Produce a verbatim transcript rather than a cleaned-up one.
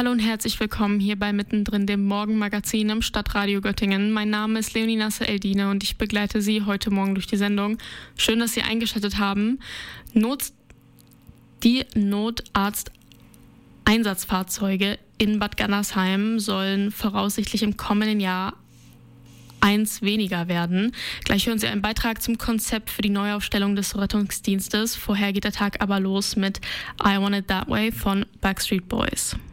Hallo und herzlich willkommen hier bei Mittendrin, dem Morgenmagazin im Stadtradio Göttingen. Mein Name ist Leonie Nasser-Eldine und ich begleite Sie heute Morgen durch die Sendung. Schön, dass Sie eingeschaltet haben. Not, die Notarzteinsatzfahrzeuge in Bad Gandersheim sollen voraussichtlich im kommenden Jahr eins weniger werden. Gleich hören Sie einen Beitrag zum Konzept für die Neuaufstellung des Rettungsdienstes. Vorher geht der Tag aber los mit I Want It That Way von Backstreet Boys.